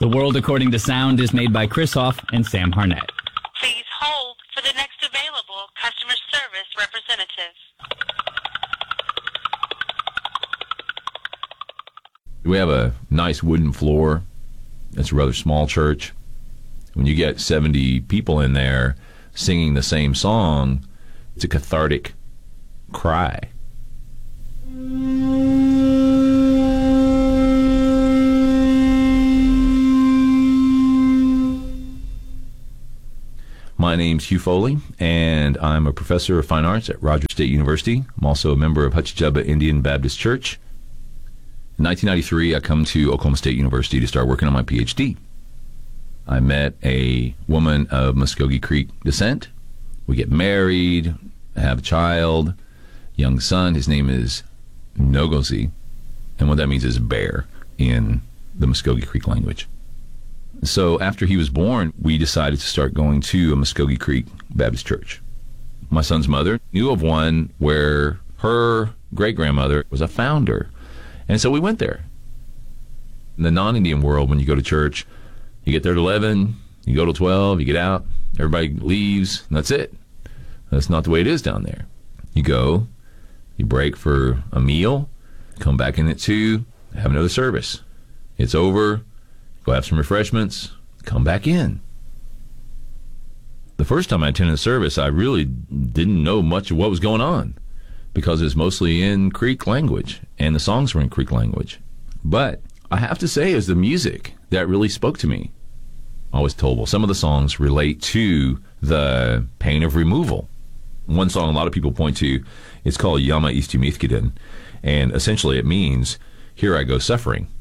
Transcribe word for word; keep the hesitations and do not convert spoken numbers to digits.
The World According to Sound is made by Chris Hoff and Sam Harnett. Please hold for the next available customer service representative. We have a nice wooden floor. It's a rather small church. When you get seventy people in there singing the same song, it's a cathartic cry. My name's Hugh Foley, and I'm a professor of fine arts at Rogers State University. I'm also a member of Hutchjubba Indian Baptist Church. In nineteen ninety-three, I come to Oklahoma State University to start working on my P H D. I met a woman of Muskogee Creek descent. We get married, have a child, young son. His name is Nogozi, and what that means is bear in the Muskogee Creek language. So after he was born, we decided to start going to a Muskogee Creek Baptist church. My son's mother knew of one where her great-grandmother was a founder. And so we went there. In the non-Indian world, when you go to church, you get there at eleven, you go to twelve, you get out, everybody leaves, and that's it. That's not the way it is down there. You go, you break for a meal, come back in at two, have another service. It's over. Go have some refreshments, come back in. The first time I attended the service, I really didn't know much of what was going on because it was mostly in Creek language, and the songs were in Creek language. But I have to say, it was the music that really spoke to me. I was told, well, some of the songs relate to the pain of removal. One song a lot of people point to, it's called Yama Istumithkiden, and essentially it means, here I go suffering.